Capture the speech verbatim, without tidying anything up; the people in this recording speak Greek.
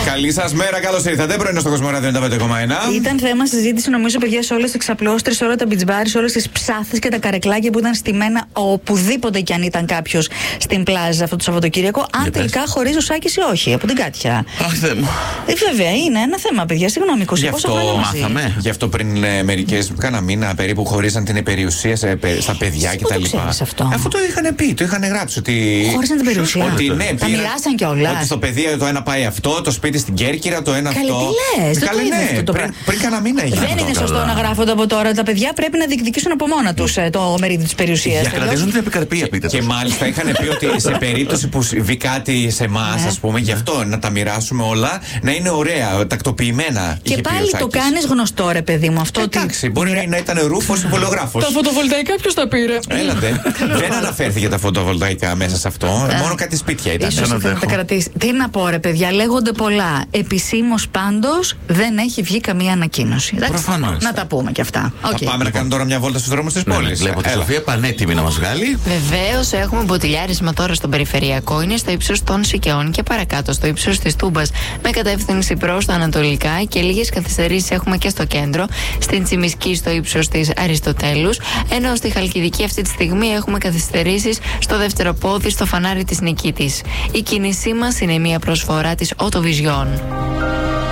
Καλή σας μέρα, καλώς ήρθατε. Πρωινό στο Κοσμοράδιο ενενήντα πέντε κόμμα ένα. Ήταν θέμα συζήτηση, νομίζω, παιδιά, σε όλες τις εξαπλώστρες, σε όλα τα beach bars, σε όλες τις ψάθες και τα καρεκλάκια που ήταν στημένα οπουδήποτε κι αν ήταν κάποιος στην πλάζα αυτό το Σαββατοκύριακο. Αν Για τελικά πες. χωρίζει ο Σάκης ή όχι, από την Κάτια. Αχ, δεν μου. Ε, βέβαια, είναι ένα θέμα, παιδιά. Συγγνώμη, είκοσι Γι' πόσα αυτό χρόνια μαζί. μάθαμε. Γι' αυτό πριν ε, μερικές, κάνα μήνα περίπου, χωρίζαν την περιουσία σε, πε- στα παιδιά Πού το κτλ. ξέρεις αυτό? Αφού το είχαν πει, το είχαν γράψει ότι. Χώρισαν την περιουσία. Ότι ναι, Τα πήρα- μοιράσαν κιόλας. Ότι στο παιδί το ένα πάει αυτό, το σπίτι στην Κέρκυρα, το ένα Καλέ, αυτό. τι λες, Ε, δεν καλέ, το είδα ναι, αυτό το πριν, πράγμα. πριν κάνα μήνα είχε. Δεν είναι σωστό να γράφονται από τώρα. Τα παιδιά πρέπει να διεκδικήσουν από μόνα τους ε, το μερίδιο της περιουσίας. Για κρατήσουν την επικαρπία, πείτε. Και μάλιστα είχαν πει ότι σε περίπτωση που συμβεί κάτι σε εμά, Ναι. α πούμε, γι' αυτό να τα μοιράσουμε όλα, να είναι ωραία, τακτοποιημένα. Και είχε πει ο πάλι το Σάκης. κάνεις γνωστό, ρε παιδί μου, αυτό ότι. Εντάξει, μπορεί να ήταν ρούφος συμβολογράφος. Τα φωτοβολταϊκά ποιος τα πήρε? Έλατε. Δεν αναφέρθηκε τα φωτοβολταϊκά μέσα σε αυτό. Μόνο κάτι σπίτια ήταν. Ίσως ήθελα να τα κρατήσει. Τι να πω, ρε παιδιά, λέγονται πολλά. Επισήμως πάντως δεν έχει βγει καμία ανακοίνωση. Εντάξει, Προφανώς. να τα πούμε κι αυτά. Θα Οκ. πάμε να κάνουμε τώρα μια βόλτα στους δρόμους της Ναι, ναι, πόλης. βλέπω τη Έλα. Σοφία πανέτοιμη να μας βγάλει. Βεβαίως έχουμε μποτιλιάρισμα τώρα στον περιφερειακό. Είναι στο ύψος των Σικαιών και παρακάτω στο ύψος της Τούμπας με κατεύθυνση προς τα ανατολικά και λίγες καθυστερήσεις έχουμε και στο κέντρο. Στην Τσιμισκή στο ύψος της Αριστοτέλους. Ενώ στη Χαλκιδική αυτή τη στιγμή έχουμε καθυστερήσεις στο δεύτερο πόδι στο φανάρι της Νικήτης. Η κίνησή μας είναι μια προσφορά της Autovision.